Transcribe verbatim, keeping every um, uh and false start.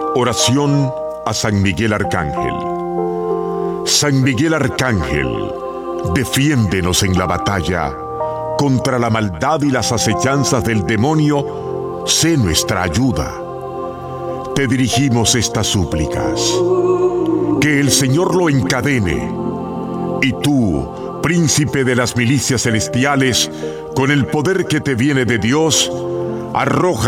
Oración a San Miguel Arcángel. San Miguel Arcángel, defiéndenos en la batalla. Contra la maldad y las acechanzas del demonio, sé nuestra ayuda. Te dirigimos estas súplicas. Que el Señor lo encadene. Y tú, príncipe de las milicias celestiales, con el poder que te viene de Dios, arroja